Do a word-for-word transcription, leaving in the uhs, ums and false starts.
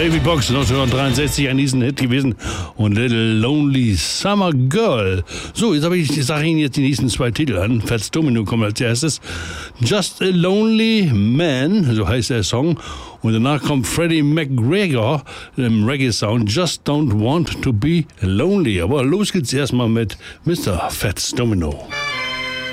Davy Box, neunzehnhundertdreiundsechzig ein Hit gewesen und Little Lonely Summer Girl. So, jetzt habe ich, ich sage Ihnen jetzt die nächsten zwei Titel an. Fats Domino kommt als erstes. Just a Lonely Man, so heißt der Song. Und danach kommt Freddie McGregor im Reggae-Sound. Just Don't Want to Be Lonely. Aber los geht's erstmal mit Mister Fats Domino.